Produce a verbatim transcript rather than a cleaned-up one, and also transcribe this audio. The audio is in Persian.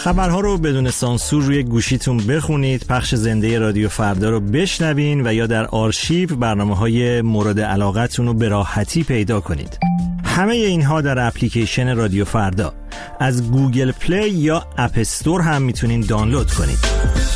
خبرها رو بدون سانسور روی گوشیتون بخونید، پخش زنده رادیو فردا رو بشنوین و یا در آرشیو برنامه‌های مورد علاقتون رو به راحتی پیدا کنید. همه اینها در اپلیکیشن رادیو فردا. از گوگل پلی یا اپ استور هم میتونین دانلود کنید.